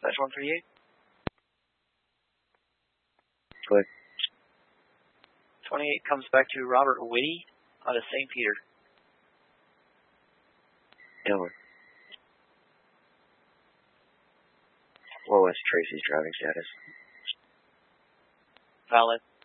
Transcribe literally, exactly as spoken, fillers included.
Dispatch one thirty-eight. Go ahead. twenty-eight comes back to Robert Whitty out of Saint Peter. Over. What was Tracy's driving status? Valid.